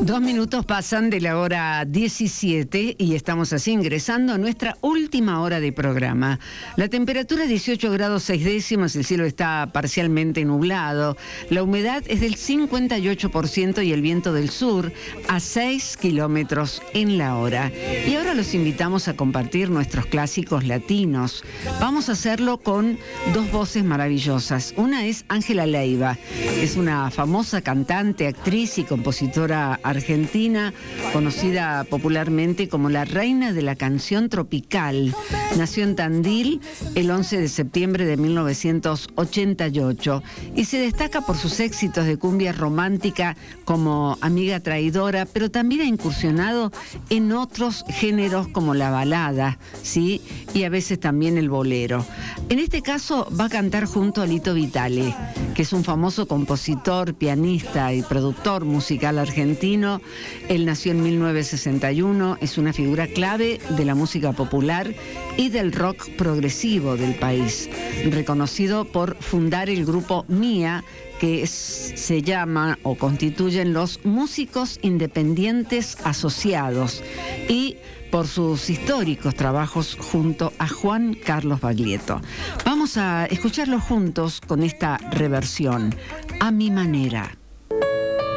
2 minutos pasan de la hora 17 y estamos así ingresando a nuestra última hora de programa. La temperatura es 18 grados 6 décimas, el cielo está parcialmente nublado, la humedad es del 58% y el viento del sur a 6 kilómetros en la hora. Y ahora los invitamos a compartir nuestros clásicos latinos. Vamos a hacerlo con dos voces maravillosas. Una es Ángela Leiva, es una famosa cantante, actriz y compositora argentina, conocida popularmente como la reina de la canción tropical. Nació en Tandil el 11 de septiembre de 1988 y se destaca por sus éxitos de cumbia romántica como Amiga Traidora, pero también ha incursionado en otros géneros como la balada, ¿sí? Y a veces también el bolero. En este caso va a cantar junto a Lito Vitale, que es un famoso compositor, pianista y productor musical argentino. Él nació en 1961, es una figura clave de la música popular y del rock progresivo del país, reconocido por fundar el grupo MIA, que se llama o constituyen los Músicos Independientes Asociados, y por sus históricos trabajos junto a Juan Carlos Baglietto. Vamos a escucharlos juntos con esta reversión, A Mi Manera.